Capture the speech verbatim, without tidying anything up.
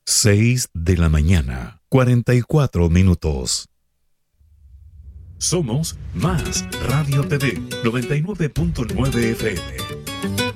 Seis de la mañana, cuarenta y cuatro minutos. Somos Más Radio T V, noventa y nueve punto nueve F M.